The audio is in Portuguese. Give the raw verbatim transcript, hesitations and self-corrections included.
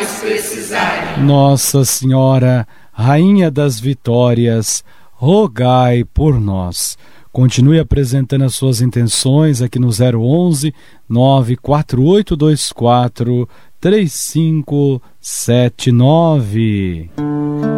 mais precisarem. Nossa Senhora, Rainha das Vitórias, rogai por nós. Continue apresentando as suas intenções aqui no zero onze, nove quatro oito dois quatro, três cinco sete nove.